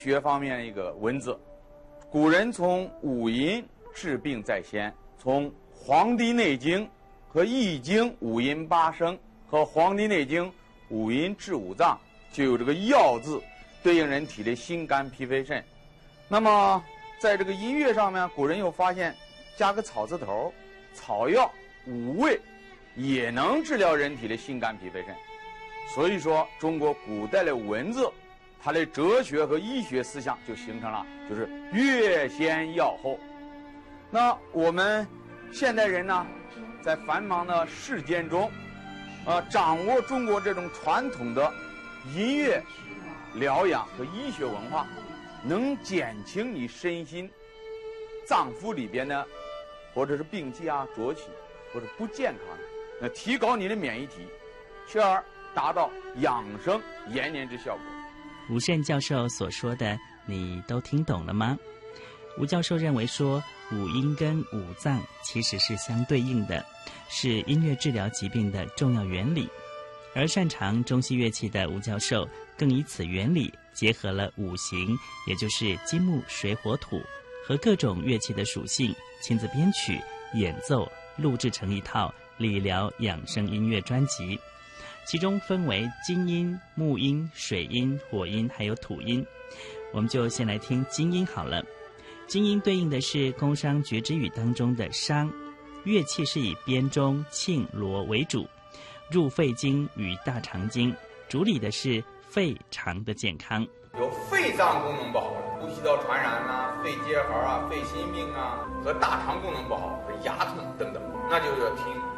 学方面一个文字，古人从五音治病在先，从《黄帝内经》和《易经》五音八声和《黄帝内经》五音治五脏，就有这个药字对应人体的心肝脾肺肾。那么在这个音乐上面，古人又发现加个草字头，草药五味也能治疗人体的心肝脾肺肾。所以说中国古代的文字，它的哲学和医学思想就形成了，就是乐先药后。那我们现代人呢，在繁忙的世间中，掌握中国这种传统的音乐疗养和医学文化，能减轻你身心脏腑里边的或者是病气啊、浊气或者不健康的，那提高你的免疫体，从而达到养生延年之效果。 吴慎教授所说的你都听懂了吗？吴教授认为说，五音跟五脏其实是相对应的，是音乐治疗疾病的重要原理。而擅长中西乐器的吴教授更以此原理结合了五行，也就是金木水火土和各种乐器的属性，亲自编曲演奏录制成一套理疗养生音乐专辑，其中分为金音、木音、水音、火音还有土音。我们就先来听金音好了。金音对应的是宫商角徵羽当中的商，乐器是以编钟、磬、锣为主，入肺经与大肠经，主理的是肺肠的健康。 有肺脏功能不好的，呼吸道传染啊、肺结核啊、肺心病啊，和大肠功能不好，是牙痛等等，那就要听